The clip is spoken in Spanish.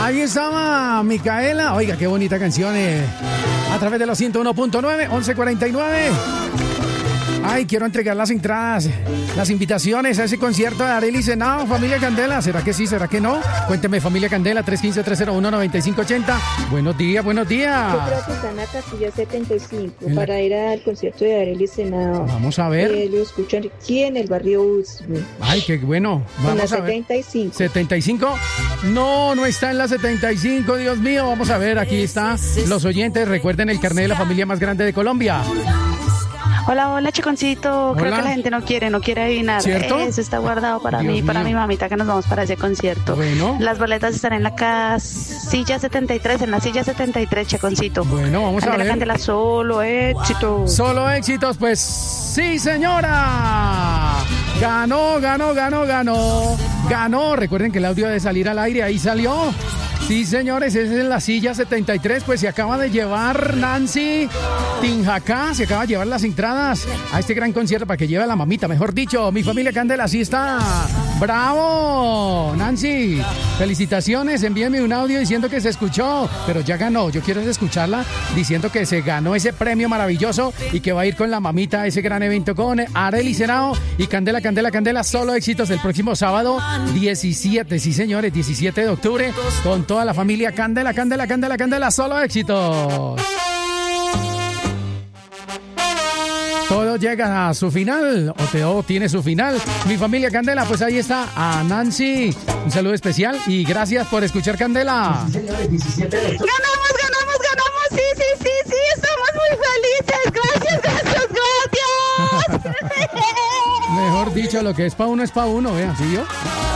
Ahí estaba Micaela. Oiga, qué bonita canción. A través de los 101.9, 11:49. Ay, quiero entregar las entradas, las invitaciones a ese concierto de Arely Henao, Familia Candela. ¿Será que sí? ¿Será que no? Cuénteme, Familia Candela, 315-301-9580. Buenos días, buenos días. Yo creo que está en la casilla 75 para ir al concierto de Arely Henao. Vamos a ver. Lo escuchan aquí en el barrio Usme. Ay, qué bueno. Vamos en la 75. ¿75? No, no está en la 75, Dios mío. Vamos a ver, aquí está. Los oyentes, recuerden el carnet de la familia más grande de Colombia. Hola, hola, Chiconcito. Creo que la gente no quiere adivinar. ¿Cierto? Eso está guardado para Dios mí, para mío. mi mamita, que nos vamos para ese concierto. Bueno. Las boletas están en la casilla 73, en la silla 73, Chiconcito. Bueno, vamos a ver. Candela, solo éxito. Solo éxitos, pues sí, señora. Ganó. Recuerden que el audio debe salir al aire, ahí salió. Sí, señores, esa es la silla 73, pues se acaba de llevar Nancy Tinjacá, se acaba de llevar las entradas a este gran concierto para que lleve a la mamita, mejor dicho, mi familia Candela, así está. ¡Bravo! Nancy, felicitaciones, envíenme un audio diciendo que se escuchó, pero ya ganó, yo quiero escucharla diciendo que se ganó ese premio maravilloso y que va a ir con la mamita a ese gran evento con Arely Henao y Candela, solo éxitos el próximo sábado 17, sí señores, 17 de octubre, con toda la familia Candela, solo éxitos. Todo llega a su final, o todo tiene su final. Mi familia Candela, pues ahí está a Nancy. Un saludo especial y gracias por escuchar Candela. Ganamos, sí, estamos muy felices. Gracias. Mejor dicho, lo que es pa' uno es pa' uno, ¿sí yo?